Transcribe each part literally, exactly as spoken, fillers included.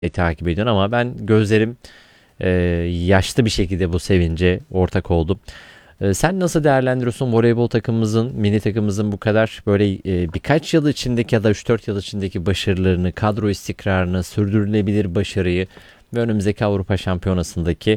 takip ediyorsun ama ben gözlerim e, yaşlı bir şekilde bu sevince ortak oldum. E, sen nasıl değerlendiriyorsun voleybol takımımızın, milli takımımızın bu kadar böyle e, birkaç yıl içindeki ya da üç dört yıl içindeki başarılarını, kadro istikrarını, sürdürülebilir başarıyı ve önümüzdeki Avrupa Şampiyonası'ndaki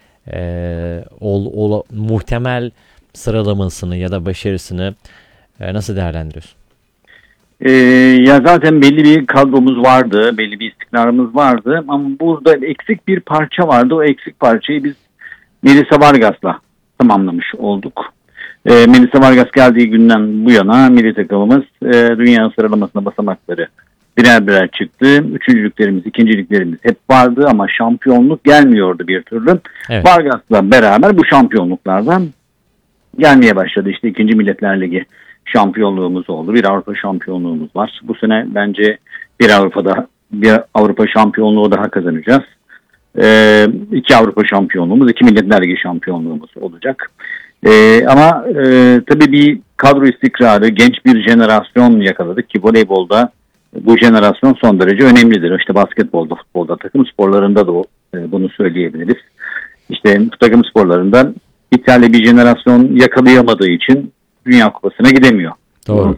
e, ol, ol, muhtemel sıralamasını ya da başarısını e, nasıl değerlendiriyorsun? Ee, ya zaten belli bir kadromuz vardı, belli bir istikrarımız vardı ama burada eksik bir parça vardı. O eksik parçayı biz Melisa Vargas'la tamamlamış olduk. Ee, Melisa Vargas geldiği günden bu yana milli takımımız e, dünya sıralamasına basamakları birer birer çıktı. Üçüncülüklerimiz, ikinciliklerimiz hep vardı ama şampiyonluk gelmiyordu bir türlü. Evet. Vargas'la beraber bu şampiyonluklardan gelmeye başladı. İşte ikinci Milletler Ligi şampiyonluğumuz oldu. Bir Avrupa şampiyonluğumuz var. Bu sene bence bir Avrupa'da bir Avrupa şampiyonluğu daha kazanacağız. Ee, iki Avrupa şampiyonluğumuz, iki Milletler Ligi şampiyonluğumuz olacak. Ee, ama e, tabii bir kadro istikrarı, genç bir jenerasyon yakaladık ki voleybolda bu jenerasyon son derece önemlidir. İşte basketbolda, futbolda, takım sporlarında da o, e, bunu söyleyebiliriz. İşte takım sporlarında İtalya bir jenerasyon yakalayamadığı için Dünya Kupası'na gidemiyor. Doğru.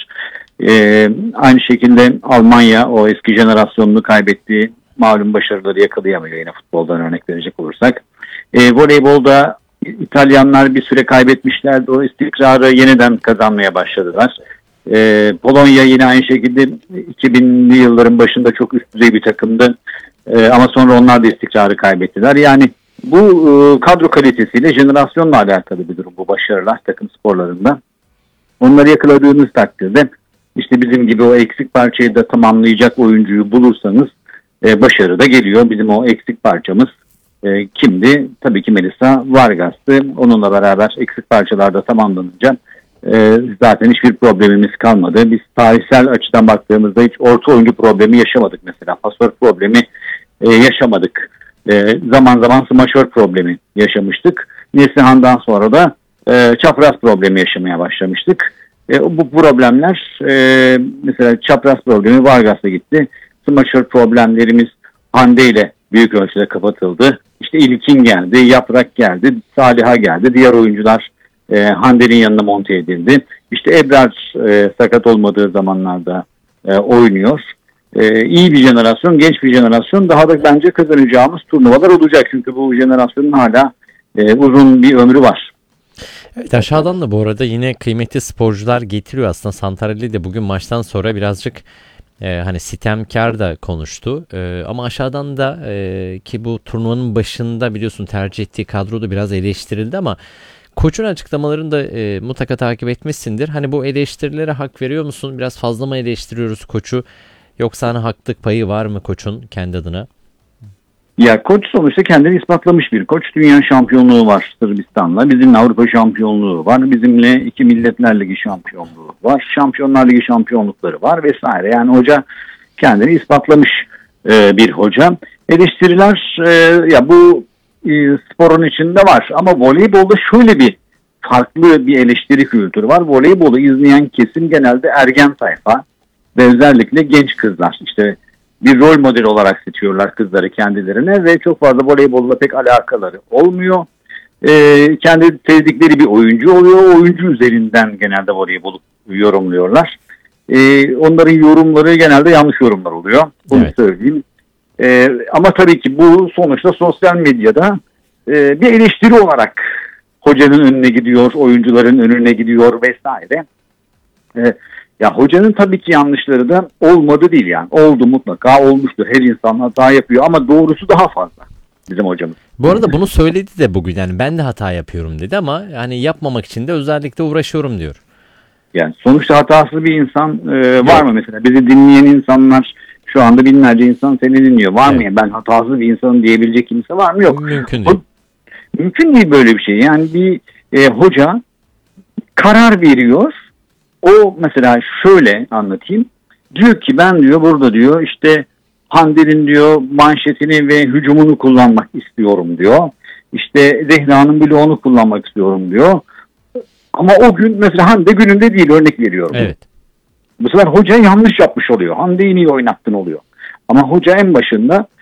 Ee, aynı şekilde Almanya o eski jenerasyonunu kaybettiği malum başarıları yakalayamıyor yine futboldan örnek verecek olursak. Ee, voleybolda İtalyanlar bir süre kaybetmişlerdi. O istikrarı yeniden kazanmaya başladılar. Ee, Polonya yine aynı şekilde iki binli yılların başında çok üst düzey bir takımdı. Ee, ama sonra onlar da istikrarı kaybettiler. Yani bu e, kadro kalitesiyle jenerasyonla alakalı bir durum bu başarılar takım sporlarında. Onları yakaladığınız takdirde işte bizim gibi o eksik parçayı da tamamlayacak oyuncuyu bulursanız e, başarı da geliyor. Bizim o eksik parçamız e, kimdi? Tabii ki Melisa Vargas'tı. Onunla beraber eksik parçalarda tamamlanınca e, zaten hiçbir problemimiz kalmadı. Biz tarihsel açıdan baktığımızda hiç orta oyuncu problemi yaşamadık mesela. Pasör problemi e, yaşamadık. E, zaman zaman smaçör problemi yaşamıştık. Neslihan'dan sonra da e, çapraz problemi yaşamaya başlamıştık. E, bu problemler e, mesela çapraz problemi Vargas'la gitti. Smaçör problemlerimiz Hande ile büyük ölçüde kapatıldı. İşte İlkin geldi, Yaprak geldi, Saliha geldi. Diğer oyuncular e, Hande'nin yanına monte edildi. İşte Ebrar e, sakat olmadığı zamanlarda e, oynuyor. Ee, iyi bir jenerasyon, genç bir jenerasyon. Daha da bence kazanacağımız turnuvalar olacak. Çünkü bu jenerasyonun hala e, uzun bir ömrü var. Evet, aşağıdan da bu arada yine kıymetli sporcular getiriyor aslında. Santarelli de bugün maçtan sonra birazcık e, hani sitemkar da konuştu. E, ama aşağıdan da e, ki bu turnuvanın başında biliyorsun tercih ettiği kadro da biraz eleştirildi ama koçun açıklamalarını da e, mutlaka takip etmişsindir. Hani bu eleştirilere hak veriyor musun? Biraz fazla mı eleştiriyoruz koçu? Yoksa hani haklılık payı var mı koçun kendi adına? Ya koç sonuçta kendini ispatlamış bir koç. Dünya şampiyonluğu var Sırbistan'la. Bizimle Avrupa şampiyonluğu var. Bizimle iki Milletler Ligi şampiyonluğu var. Şampiyonlar Ligi şampiyonlukları var vesaire. Yani hoca kendini ispatlamış e, bir hoca. Eleştiriler e, ya bu e, sporun içinde var. Ama voleybolda şöyle bir farklı bir eleştiri kültürü var. Voleybolu izleyen kesim genelde ergen tayfa. Ve özellikle genç kızlar işte bir rol model olarak seçiyorlar kızları kendilerine ve çok fazla voleybolla pek alakaları olmuyor. Ee, kendi sevdikleri bir oyuncu oluyor. O oyuncu üzerinden genelde voleybolu yorumluyorlar. Ee, onların yorumları genelde yanlış yorumlar oluyor. Bunu evet. söyleyeyim. Ee, ama tabii ki bu sonuçta sosyal medyada e, bir eleştiri olarak hocanın önüne gidiyor, oyuncuların önüne gidiyor vesaire. Evet. Ya hocanın tabii ki yanlışları da olmadı değil yani. Oldu mutlaka olmuştur. Her insan hata yapıyor ama doğrusu daha fazla bizim hocamız. Bu arada bunu söyledi de bugün yani ben de hata yapıyorum dedi ama yani yapmamak için de özellikle uğraşıyorum diyor. Yani sonuçta hatasız bir insan e, var mı mesela? Bizi dinleyen insanlar şu anda binlerce insan seni dinliyor. Var evet. mı? Ben hatasız bir insanım diyebilecek kimse var mı? Yok. Mümkün değil. O, mümkün değil böyle bir şey. Yani bir e, hoca karar veriyor. O mesela şöyle anlatayım. Diyor ki ben diyor burada diyor işte Hande'nin diyor manşetini ve hücumunu kullanmak istiyorum diyor. İşte Zehra'nın bloğunu kullanmak istiyorum diyor. Ama o gün mesela Hande gününde değil örnek veriyorum. Evet. Bu sefer hoca yanlış yapmış oluyor. Hande'yi niye oynattın oluyor. Ama hoca en başında